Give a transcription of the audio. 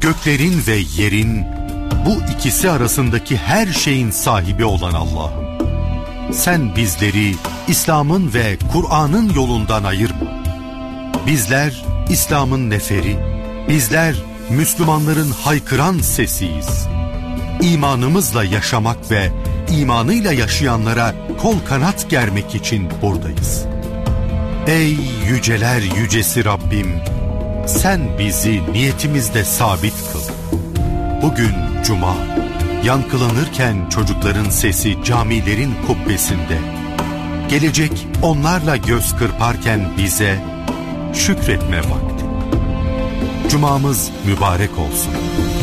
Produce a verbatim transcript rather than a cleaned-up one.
göklerin ve yerin, bu ikisi arasındaki her şeyin sahibi olan Allah'ım, sen bizleri İslam'ın ve Kur'an'ın yolundan ayırma. Bizler İslam'ın neferi, bizler Müslümanların haykıran sesiyiz. İmanımızla yaşamak ve imanıyla yaşayanlara kol kanat germek için buradayız. Ey yüceler yücesi Rabbim, sen bizi niyetimizde sabit kıl. Bugün Cuma, yankılanırken çocukların sesi camilerin kubbesinde, gelecek onlarla göz kırparken bize şükretme vakti. Cumamız mübarek olsun.